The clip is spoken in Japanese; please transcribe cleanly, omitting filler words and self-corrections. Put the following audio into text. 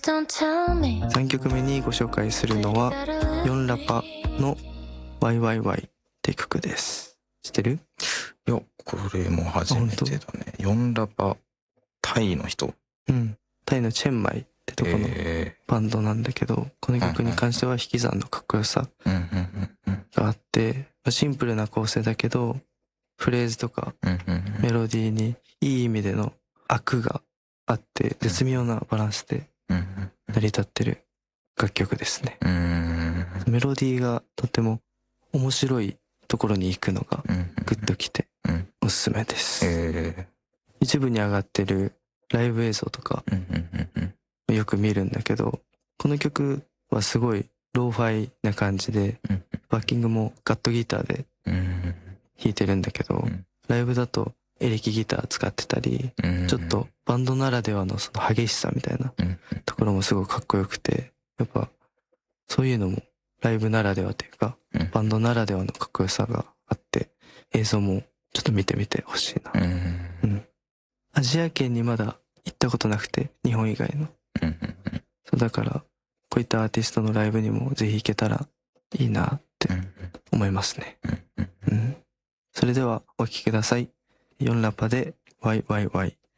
3曲目にご紹介するのは4ラパの YYY って曲です。知ってる？ いや、これも初めてだね。4ラパ、タイの人。 うん。タイのチェンマイってとこのバンドなんだけど、この曲に関しては引き算のかっこよさがあって、シンプルな構成だけど、フレーズとかメロディーにいい意味での悪があって、絶妙なバランスで成り立ってる楽曲ですね。メロディーがとても面白いところに行くのがグッときておすすめです。一部に上がってるライブ映像とかよく見るんだけど、この曲はすごいローファイな感じで、バッキングもガットギターで弾いてるんだけど、ライブだとエレキギター使ってたり、ちょっとバンドならではのその激しさみたいなところもすごくかっこよくて、やっぱそういうのもライブならではというか、バンドならではのかっこよさがあって、映像もちょっと見てみてほしいな。アジア圏にまだ行ったことなくて、日本以外の。そうだから、こういったアーティストのライブにもぜひ行けたらいいなって思いますね。それではお聴きください。4ラパで YYY。